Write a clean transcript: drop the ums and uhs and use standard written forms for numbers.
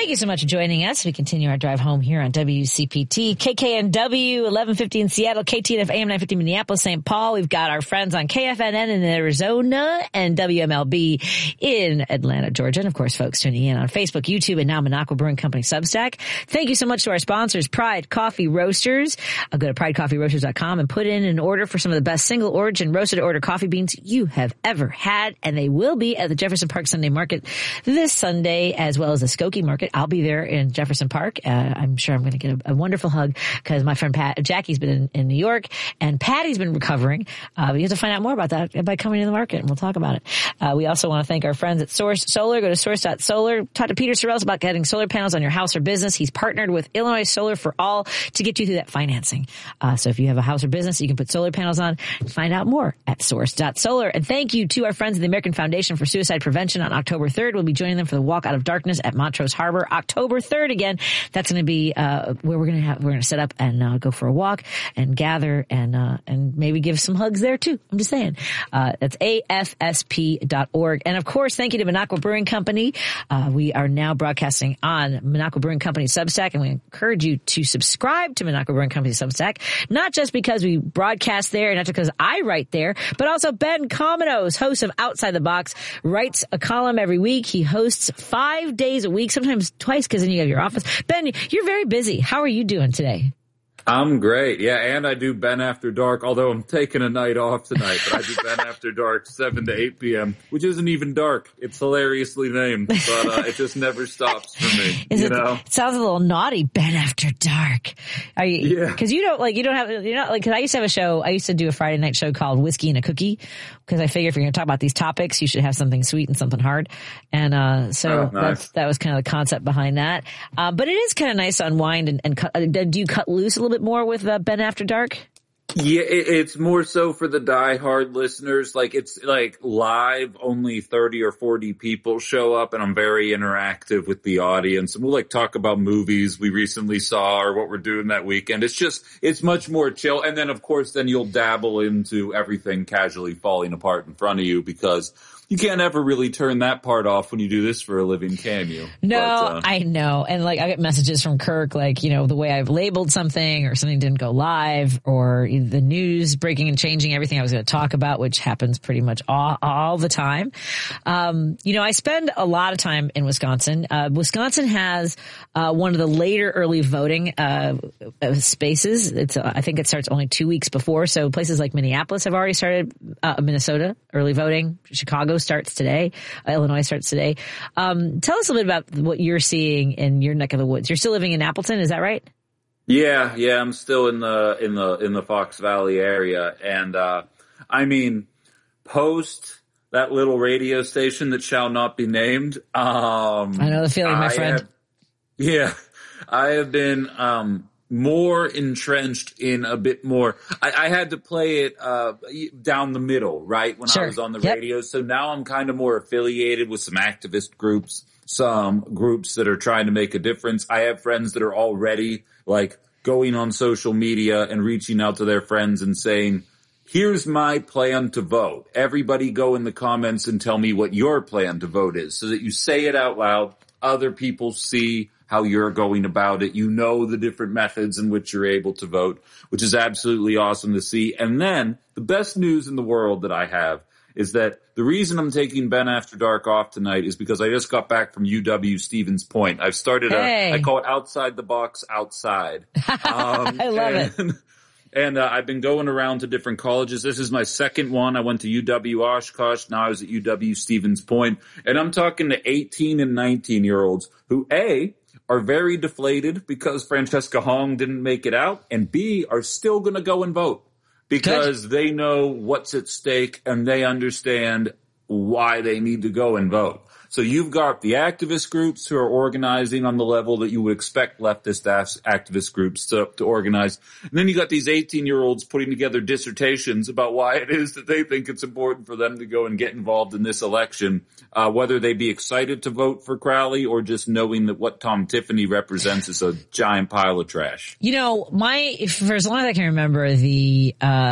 you so much for joining us. We continue our drive home here on WCPT, KKNW, 1150 in Seattle, KTNF AM 950 Minneapolis, St. Paul. We've got our friends on KFNN in Arizona and WMLB in Atlanta, Georgia. And of course, folks tuning in on Facebook, YouTube, and now Minocqua Brewing Company Substack. Thank you so much to our sponsors, Pride Coffee Roasters. I'll go to pridecoffeeroasters.com and put in an order for some of the best single origin roasted to order coffee beans you have ever had. And they will be at the Jefferson Park Sunday Market this Sunday, as well as the Skokie Market. I'll be there in Jefferson Park. I'm sure I'm going to get a wonderful hug because my friend Jackie's been in New York and Patty's been recovering. You have to find out more about that by coming to the market, and we'll talk about it. We also want to thank our friends at Source Solar. Go to source.solar. Talk to Peter Sorrells about getting solar panels on your house or business. He's partnered with Illinois Solar for All to get you through that financing. So if you have a house or business you can put solar panels on, find out more at source.solar. And thank you to our friends at the American Foundation for Suicide Prevention. On October 3rd, we'll be joining them for the Walk Out of Darkness at Montrose Harbor. October 3rd again. That's going to be where we're going to set up and go for a walk and gather and maybe give some hugs there too. I'm just saying. That's AFSP.org. And of course, thank you to Minocqua Brewing Company. We are now broadcasting on Minocqua Brewing Company Substack, and we encourage you to subscribe to Minocqua Brewing Company Substack, not just because we broadcast there, not just because I write there, but also Ben Cominos, host of Outside the Box, writes a column every week. He hosts 5 days a week, sometimes twice because then you have your office. Ben, you're very busy. How are you doing today? I'm great. Yeah, and I do Ben After Dark, although I'm taking a night off tonight, but I do Ben After Dark 7 to 8 p.m., which isn't even dark. It's hilariously named, but it just never stops for me. It sounds a little naughty, Ben After Dark. Are you? Yeah. Because you're not like, because I used to have a show, I used to do a Friday night show called Whiskey and a Cookie, because I figure if you're going to talk about these topics, you should have something sweet and something hard. And nice. that was kind of the concept behind that. But it is kind of nice to unwind and do you cut loose a little bit more with Ben After Dark? Yeah, it's more so for the diehard listeners. Like, it's like live, only 30 or 40 people show up, and I'm very interactive with the audience. And we'll like talk about movies we recently saw or what we're doing that weekend. It's much more chill. And then, of course, then you'll dabble into everything casually falling apart in front of you, because you can't ever really turn that part off when you do this for a living, can you? No, I know. And like, I get messages from Kirk, like, the way I've labeled something or something didn't go live, or the news breaking and changing everything I was going to talk about, which happens pretty much all the time. I spend a lot of time in Wisconsin. Wisconsin has one of the later early voting spaces. I think it starts only 2 weeks before. So places like Minneapolis have already started, Minnesota, early voting. Chicago starts today. Illinois starts today. Tell us a little bit about what you're seeing in your neck of the woods. You're still living in Appleton, is that right? Yeah, I'm still in the Fox Valley area, and post that little radio station that shall not be named. I know the feeling, my friend. I have been more entrenched in a bit more. I had to play it down the middle, right, when I was on the radio. So now I'm kind of more affiliated with some activist groups, some groups that are trying to make a difference. I have friends that are already like going on social media and reaching out to their friends and saying, here's my plan to vote. Everybody go in the comments and tell me what your plan to vote is, so that you say it out loud. Other people see how you're going about it. You know the different methods in which you're able to vote, which is absolutely awesome to see. And then the best news in the world that I have is that the reason I'm taking Ben After Dark off tonight is because I just got back from UW Stevens Point. I've started I call it Outside the Box Outside. I love it. And I've been going around to different colleges. This is my second one. I went to UW Oshkosh. Now I was at UW Stevens Point. And I'm talking to 18 and 19-year-olds who, A, are very deflated because Francesca Hong didn't make it out, and B, are still going to go and vote because they know what's at stake and they understand why they need to go and vote. So you've got the activist groups who are organizing on the level that you would expect leftist activist groups to organize. And then you got these 18-year-olds putting together dissertations about why it is that they think it's important for them to go and get involved in this election, whether they be excited to vote for Crowley or just knowing that what Tom Tiffany represents is a giant pile of trash. For as long as I can remember, the